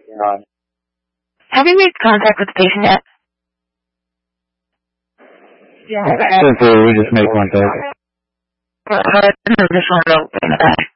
Have you made contact with the patient yet? Yeah. Simply, we just make contact. I just want to go in the back.